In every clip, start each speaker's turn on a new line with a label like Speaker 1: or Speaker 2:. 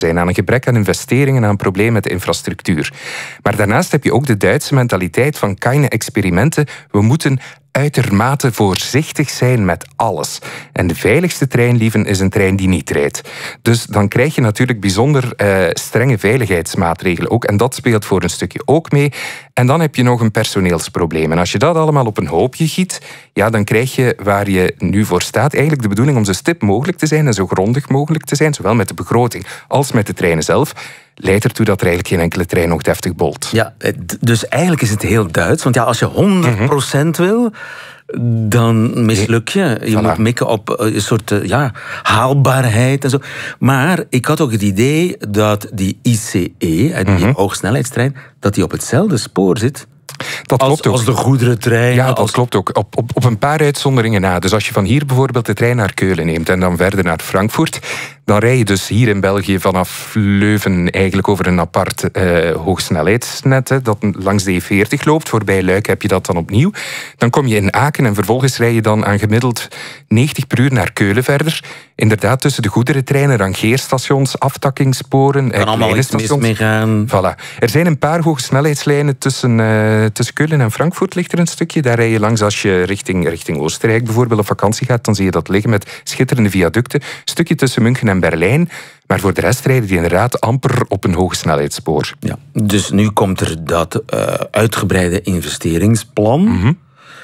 Speaker 1: zijn, aan een gebrek aan investeringen, aan een probleem met de infrastructuur. Maar daarnaast heb je ook de Duitse mentaliteit van keine experimenten. We moeten uitermate voorzichtig zijn met alles. En de veiligste trein, lieven, is een trein die niet rijdt. Dus dan krijg je natuurlijk bijzonder strenge veiligheidsmaatregelen ook. En dat speelt voor een stukje ook mee. En dan heb je nog een personeelsprobleem. En als je dat allemaal op een hoopje giet, ja, dan krijg je waar je nu voor staat eigenlijk de bedoeling om zo stip mogelijk te zijn en zo grondig mogelijk te zijn, zowel met de begroting als met de treinen zelf, leidt ertoe dat er eigenlijk geen enkele trein nog deftig bolt.
Speaker 2: Ja, dus eigenlijk is het heel Duits. Want ja, als je 100% wil, dan misluk je. Je moet mikken op een soort haalbaarheid en zo. Maar ik had ook het idee dat die ICE, die hoogsnelheidstrein, dat die op hetzelfde spoor zit.
Speaker 1: Dat klopt ook.
Speaker 2: Als de goederentrein.
Speaker 1: Ja, dat klopt ook. Op een paar uitzonderingen na. Dus als je van hier bijvoorbeeld de trein naar Keulen neemt en dan verder naar Frankfurt, dan rij je dus hier in België vanaf Leuven eigenlijk over een apart hoogsnelheidsnet dat langs de E40 loopt. Voorbij Luik heb je dat dan opnieuw. Dan kom je in Aken en vervolgens rij je dan aan gemiddeld 90 per uur naar Keulen verder. Inderdaad, tussen de goederentreinen, rangeerstations, aftakkingssporen, kleine stations. Voilà. Er zijn een paar hoogsnelheidslijnen tussen Keulen en Frankfurt ligt er een stukje. Daar rij je langs als je richting Oostenrijk bijvoorbeeld op vakantie gaat. Dan zie je dat liggen met schitterende viaducten. Een stukje tussen München en Berlijn. Maar voor de rest rijden die inderdaad amper op een hoge snelheidsspoor.
Speaker 2: Ja, dus nu komt er dat uitgebreide investeringsplan.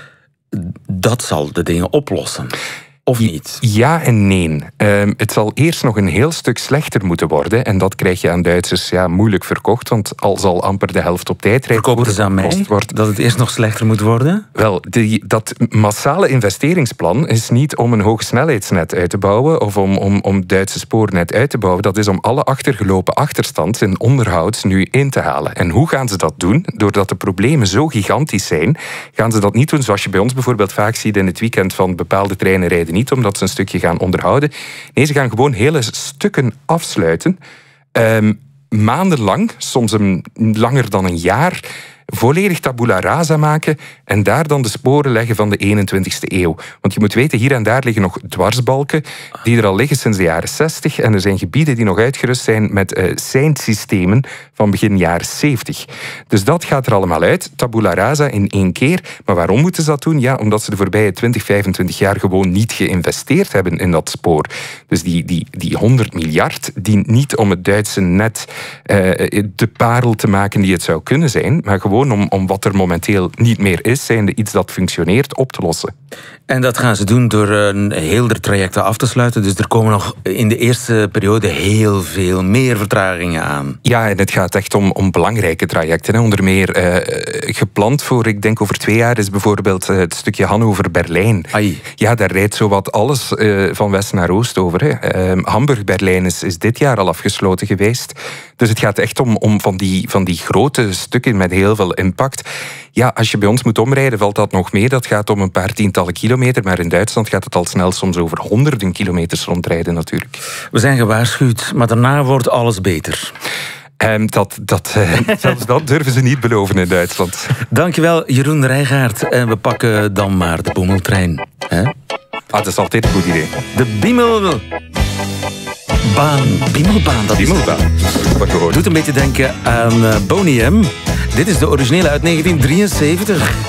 Speaker 2: Dat zal de dingen oplossen. Of niet?
Speaker 1: Ja en nee. Het zal eerst nog een heel stuk slechter moeten worden. En dat krijg je aan Duitsers moeilijk verkocht. Want al zal amper de helft op tijd rijden.
Speaker 2: Verkoopt het aan mij dat het eerst nog slechter moet worden?
Speaker 1: Wel, dat massale investeringsplan is niet om een hoogsnelheidsnet uit te bouwen of om Duitse spoornet uit te bouwen. Dat is om alle achtergelopen achterstand in onderhoud nu in te halen. En hoe gaan ze dat doen? Doordat de problemen zo gigantisch zijn, gaan ze dat niet doen zoals je bij ons bijvoorbeeld vaak ziet in het weekend van bepaalde treinen rijden niet omdat ze een stukje gaan onderhouden. Nee, ze gaan gewoon hele stukken afsluiten. Maandenlang, soms langer dan een jaar, volledig tabula rasa maken en daar dan de sporen leggen van de 21ste eeuw. Want je moet weten, hier en daar liggen nog dwarsbalken die er al liggen sinds de jaren 60 en er zijn gebieden die nog uitgerust zijn met seinsystemen van begin jaren 70. Dus dat gaat er allemaal uit, tabula rasa in één keer. Maar waarom moeten ze dat doen? Ja, omdat ze de voorbije 20, 25 jaar gewoon niet geïnvesteerd hebben in dat spoor. Dus die 100 miljard dient niet om het Duitse net de parel te maken die het zou kunnen zijn, maar gewoon om wat er momenteel niet meer is, zijnde iets dat functioneert, op te lossen.
Speaker 2: En dat gaan ze doen door een heel de trajecten af te sluiten. Dus er komen nog in de eerste periode heel veel meer vertragingen aan.
Speaker 1: Ja, en het gaat echt om belangrijke trajecten. Hè. Onder meer gepland voor, ik denk over 2 jaar, is bijvoorbeeld het stukje Hannover-Berlijn. Ja, daar rijdt zowat alles van west naar oost over. Hè. Hamburg-Berlijn is dit jaar al afgesloten geweest. Dus het gaat echt om van die grote stukken met heel veel impact. Ja, als je bij ons moet omrijden, valt dat nog mee. Dat gaat om een paar tientallen kilometer. Maar in Duitsland gaat het al snel soms over honderden kilometers rondrijden natuurlijk.
Speaker 2: We zijn gewaarschuwd, maar daarna wordt alles beter.
Speaker 1: Zelfs dat durven ze niet beloven in Duitsland.
Speaker 2: Dankjewel, Jeroen Rijgaard. En we pakken dan maar de Bommeltrein.
Speaker 1: Dat is altijd een goed idee.
Speaker 2: De Biemelbaan. Dat doet een beetje denken aan Boney M. Dit is de originele uit 1973.